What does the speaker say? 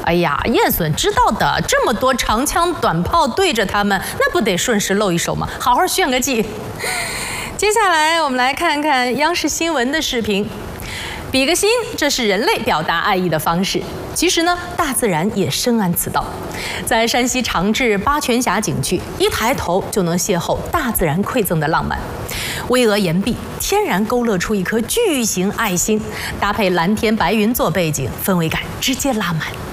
哎呀，燕隼知道的，这么多长枪短炮对着他们，那不得顺势露一手吗？好好炫个技。接下来我们来看看央视新闻的视频。比个心，这是人类表达爱意的方式。其实呢，大自然也深谙此道。在山西长治八泉峡景区，一抬头就能邂逅大自然馈赠的浪漫。巍峨岩壁天然勾勒出一颗巨型爱心，搭配蓝天白云做背景，氛围感直接拉满。